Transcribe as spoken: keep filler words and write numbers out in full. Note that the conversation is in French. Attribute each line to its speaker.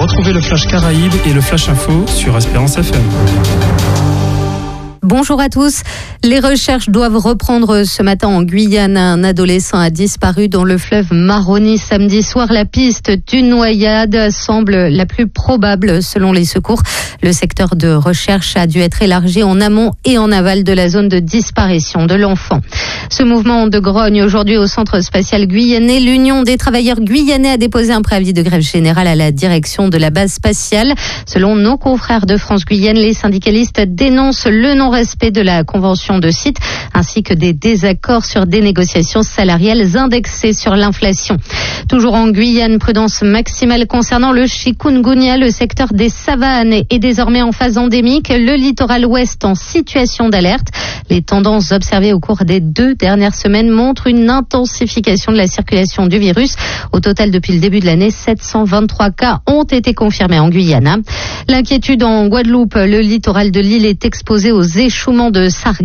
Speaker 1: Retrouvez le Flash Caraïbes et le Flash Info sur Espérance F M.
Speaker 2: Bonjour à tous. Les recherches doivent reprendre ce matin en Guyane. Un adolescent a disparu dans le fleuve Maroni samedi soir. La piste d'une noyade semble la plus probable selon les secours. Le secteur de recherche a dû être élargi en amont et en aval de la zone de disparition de l'enfant. Ce mouvement de grogne aujourd'hui au Centre spatial guyanais. L'Union des travailleurs guyanais a déposé un préavis de grève générale à la direction de la base spatiale. Selon nos confrères de France Guyane, les syndicalistes dénoncent le non-respect de la convention de site ainsi que des désaccords sur des négociations salariales indexées sur l'inflation. Toujours en Guyane, prudence maximale concernant le chikungunya. Le secteur des savanes est désormais en phase endémique. Le littoral ouest en situation d'alerte. Les tendances observées au cours des deux dernières semaines montrent une intensification de la circulation du virus. Au total, depuis le début de l'année, sept cent vingt-trois cas ont été confirmés en Guyane. L'inquiétude en Guadeloupe. Le littoral de l'île est exposé aux échouements de sargasses.